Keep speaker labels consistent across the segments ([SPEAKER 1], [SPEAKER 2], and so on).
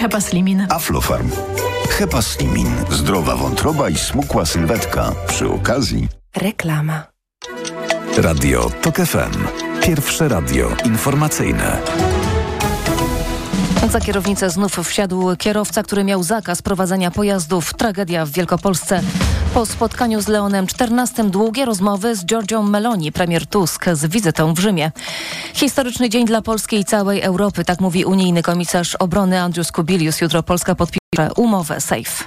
[SPEAKER 1] Hepaslimin.
[SPEAKER 2] Aflofarm. Hepaslimin. Zdrowa wątroba i smukła sylwetka. Przy okazji...
[SPEAKER 3] Reklama.
[SPEAKER 2] Radio TOK FM. Pierwsze radio informacyjne.
[SPEAKER 3] Za kierownicę znów wsiadł kierowca, który miał zakaz prowadzenia pojazdów. Tragedia w Wielkopolsce. Po spotkaniu z Leonem XIV długie rozmowy z Giorgią Meloni, premier Tusk, z wizytą w Rzymie. Historyczny dzień dla Polski i całej Europy, tak mówi unijny komisarz obrony Andrius Kubilius. Jutro Polska podpisze umowę SAFE.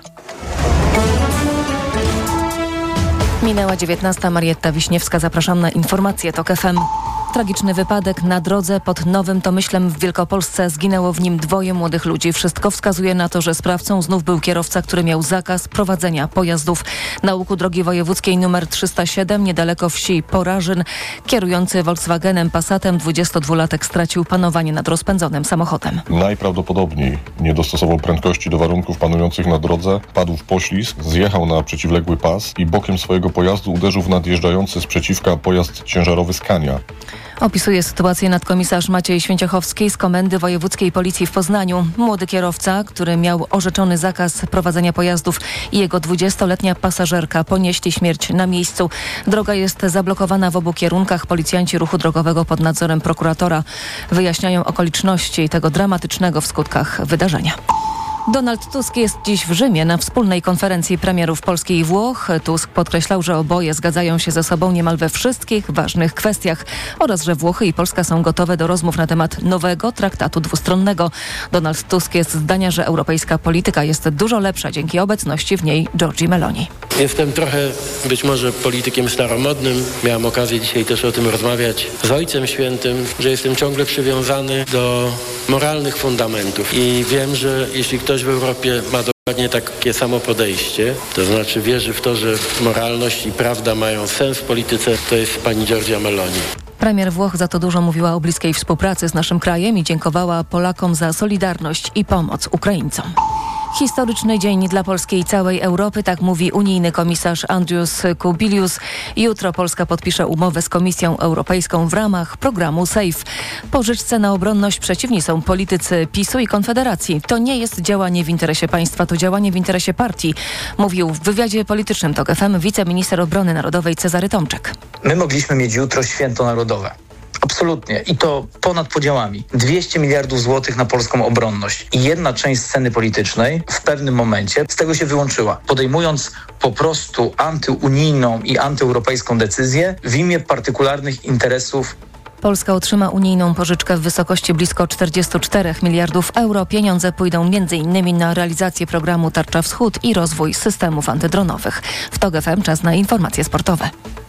[SPEAKER 3] Minęła 19. Marietta Wiśniewska. Zapraszam na informacje TOK FM. Tragiczny wypadek na drodze pod Nowym Tomyślem w Wielkopolsce. Zginęło w nim 2 młodych ludzi. Wszystko wskazuje na to, że sprawcą znów był kierowca, który miał zakaz prowadzenia pojazdów. Na łuku drogi wojewódzkiej nr 307 niedaleko wsi Porażyn kierujący Volkswagenem Passatem 22-latek stracił panowanie nad rozpędzonym samochodem.
[SPEAKER 4] Najprawdopodobniej nie dostosował prędkości do warunków panujących na drodze, padł w poślizg, zjechał na przeciwległy pas i bokiem swojego pojazdu uderzył w nadjeżdżający z przeciwka pojazd ciężarowy Scania.
[SPEAKER 3] Opisuje sytuację nadkomisarz Maciej Święciochowski z Komendy Wojewódzkiej Policji w Poznaniu. Młody kierowca, który miał orzeczony zakaz prowadzenia pojazdów i jego 20-letnia pasażerka ponieśli śmierć na miejscu. Droga jest zablokowana w obu kierunkach. Policjanci ruchu drogowego pod nadzorem prokuratora wyjaśniają okoliczności tego dramatycznego w skutkach wydarzenia. Donald Tusk jest dziś w Rzymie na wspólnej konferencji premierów Polski i Włoch. Tusk podkreślał, że oboje zgadzają się ze sobą niemal we wszystkich ważnych kwestiach oraz, że Włochy i Polska są gotowe do rozmów na temat nowego traktatu dwustronnego. Donald Tusk jest zdania, że europejska polityka jest dużo lepsza dzięki obecności w niej Giorgii Meloni.
[SPEAKER 5] Jestem trochę być może politykiem staromodnym. Miałem okazję dzisiaj też o tym rozmawiać z Ojcem Świętym, że jestem ciągle przywiązany do moralnych fundamentów i wiem, że jeśli ktoś w Europie ma dokładnie takie samo podejście, to znaczy wierzy w to, że moralność i prawda mają sens w polityce, to jest pani Giorgia Meloni.
[SPEAKER 3] Premier Włoch za to dużo mówiła o bliskiej współpracy z naszym krajem i dziękowała Polakom za solidarność i pomoc Ukraińcom. Historyczny dzień dla Polski i całej Europy, tak mówi unijny komisarz Andrius Kubilius. Jutro Polska podpisze umowę z Komisją Europejską w ramach programu SAFE. Pożyczce na obronność przeciwni są politycy PiS-u i Konfederacji. To nie jest działanie w interesie państwa, to działanie w interesie partii, mówił w wywiadzie politycznym TOK FM wiceminister obrony narodowej Cezary Tomczyk.
[SPEAKER 6] My mogliśmy mieć jutro święto narodowe. Absolutnie. I to ponad podziałami. 200 miliardów złotych na polską obronność. I jedna część sceny politycznej w pewnym momencie z tego się wyłączyła, podejmując po prostu antyunijną i antyeuropejską decyzję w imię partykularnych interesów.
[SPEAKER 3] Polska otrzyma unijną pożyczkę w wysokości blisko 44 miliardów euro. Pieniądze pójdą m.in. na realizację programu Tarcza Wschód i rozwój systemów antydronowych. W TOK FM czas na informacje sportowe.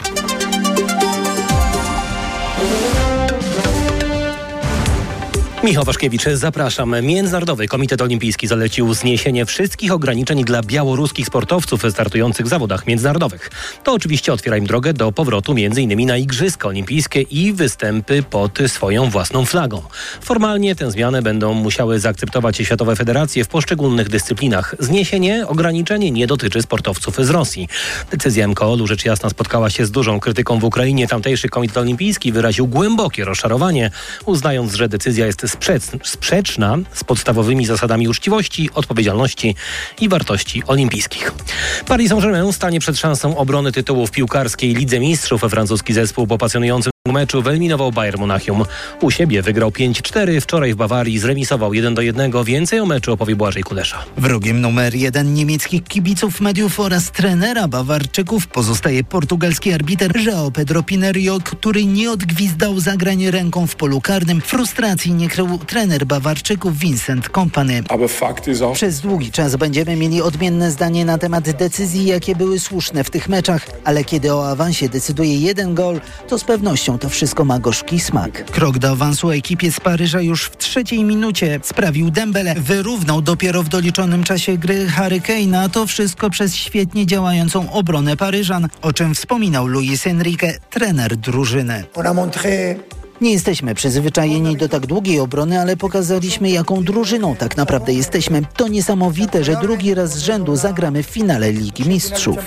[SPEAKER 7] Michał Waszkiewicz, zapraszam. Międzynarodowy Komitet Olimpijski zalecił zniesienie wszystkich ograniczeń dla białoruskich sportowców startujących w zawodach międzynarodowych. To oczywiście otwiera im drogę do powrotu m.in. na Igrzyska Olimpijskie i występy pod swoją własną flagą. Formalnie tę zmianę będą musiały zaakceptować światowe federacje w poszczególnych dyscyplinach. Zniesienie ograniczeń nie dotyczy sportowców z Rosji. Decyzja MKOL-u rzecz jasna spotkała się z dużą krytyką w Ukrainie. Tamtejszy Komitet Olimpijski wyraził głębokie rozczarowanie, uznając, że decyzja jest sprzeczna z podstawowymi zasadami uczciwości, odpowiedzialności i wartości olimpijskich. Paris Saint-Germain stanie przed szansą obrony tytułu w piłkarskiej Lidze Mistrzów. Francuski zespół po pasjonującym meczu wyeliminował Bayern Monachium. U siebie wygrał 5-4, wczoraj w Bawarii zremisował 1-1. Więcej o meczu opowie Błażej Kulesza.
[SPEAKER 8] Wrogiem numer 1 niemieckich kibiców, mediów oraz trenera Bawarczyków pozostaje portugalski arbiter João Pedro Pinheiro, który nie odgwizdał zagrań ręką w polu karnym. Frustracji nie krył trener Bawarczyków Vincent Kompany. Przez długi czas będziemy mieli odmienne zdanie na temat decyzji, jakie były słuszne w tych meczach, ale kiedy o awansie decyduje jeden gol, to z pewnością to wszystko ma gorzki smak. Krok do awansu ekipie z Paryża już w 3. minucie sprawił Dembele. Wyrównał dopiero w doliczonym czasie gry Harry Kane'a, a to wszystko przez świetnie działającą obronę Paryżan, o czym wspominał Luis Enrique, trener drużyny. Nie jesteśmy przyzwyczajeni do tak długiej obrony, ale pokazaliśmy, jaką drużyną tak naprawdę jesteśmy. To niesamowite, że drugi raz z rzędu zagramy w finale Ligi Mistrzów.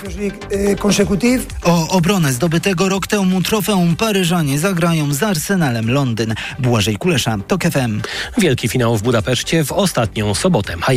[SPEAKER 8] O obronę zdobytego rok temu trofeum Paryżanie zagrają z Arsenalem Londyn. Błażej Kulesza, TOK FM.
[SPEAKER 7] Wielki finał w Budapeszcie w ostatnią sobotę.